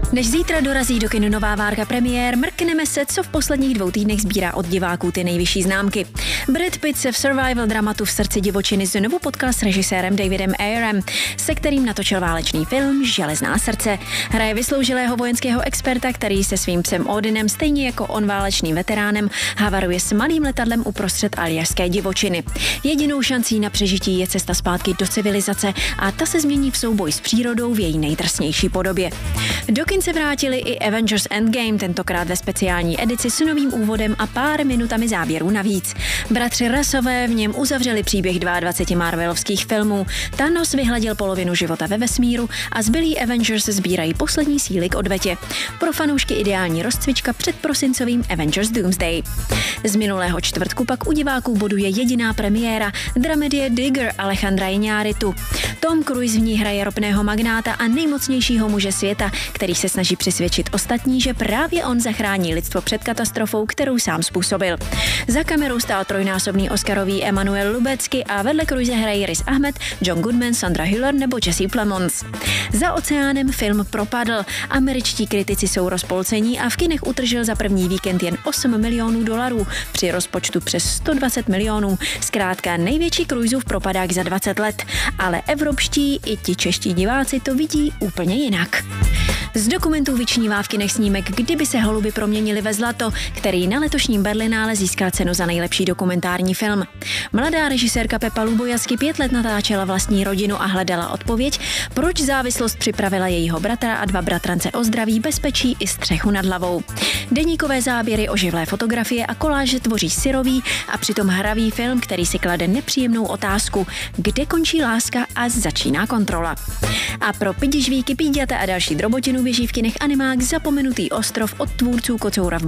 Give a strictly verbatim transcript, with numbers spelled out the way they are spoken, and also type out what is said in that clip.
Než zítra dorazí do kin nová várka premiér, mrkneme se, co v posledních dvou týdnech sbírá od diváků ty nejvyšší známky. Brad Pitt se v survival dramatu V srdci divočiny znovu potkal s režisérem Davidem Ayerem, se kterým natočil válečný film Železná srdce. Hraje vysloužilého vojenského experta, který se svým psem Odinem, stejně jako on válečným veteránem, havaruje s malým letadlem uprostřed aljašské divočiny. Jedinou šancí na přežití je cesta zpátky do civilizace a ta se změní v souboj s přírodou v její nejdrsnější podobě. Do kin se vrátili i Avengers Endgame, tentokrát ve speciální edici s novým úvodem a pár minutami záběrů navíc. Bratři Russové v něm uzavřeli příběh dvaceti dvou marvelovských filmů. Thanos vyhladil polovinu života ve vesmíru a zbylí Avengers sbírají poslední síly k odvetě. Pro fanoušky ideální rozcvička před prosincovým Avengers Doomsday. Z minulého čtvrtku pak u diváků boduje jediná premiéra, dramedie Digger Alejandra Iñárritu. Tom Cruise v ní hraje ropného magnáta a nejmocnějšího muže světa, který se snaží přesvědčit ostatní, že právě on zachrání lidstvo před katastrofou, kterou sám způsobil. Za kamerou stál trojnásobný Oscarový Emmanuel Lubezki a vedle Cruise hrají Riz Ahmed, John Goodman, Sandra Hüller nebo Jesse Plemons. Za oceánem film propadl, američtí kritici jsou rozpolcení a v kinech utržil za první víkend jen osm milionů dolarů při rozpočtu přes sto dvacet milionů. Zkrátka největší Cruiseův propadák za dvacet let, ale evropští i ti čeští diváci to vidí úplně jinak. Z dokumentů vyčnívá v kinech snímek Kdyby se holuby proměnili ve zlato, který na letošním Berlinále získal cenu za nejlepší dokumentární film. Mladá režisérka Pepa Lubojasky pět let natáčela vlastní rodinu a hledala odpověď, proč závislost připravila jejího bratra a dva bratrance o zdraví, bezpečí i střechu nad hlavou. Deníkové záběry, oživlé fotografie a koláže tvoří syrový a přitom hravý film, který si klade nepříjemnou otázku, kde končí láska a začíná kontrola. A pro pidižvíky, píďata a další drobotinu běží v kinech animák Zapomenutý ostrov od tvůrců Kocoura v